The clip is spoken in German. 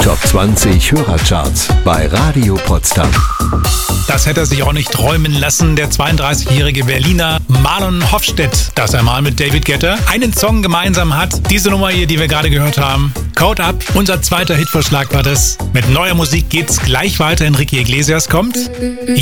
Top 20 Hörercharts bei Radio Potsdam. Das hätte er sich auch nicht träumen lassen, der 32-jährige Berliner Marlon Hofstedt, dass er mal mit David Guetta einen Song gemeinsam hat. Diese Nummer hier, die wir gerade gehört haben, Caught Up, unser zweiter Hitvorschlag war das. Mit neuer Musik geht's gleich weiter. Enrique Iglesias kommt.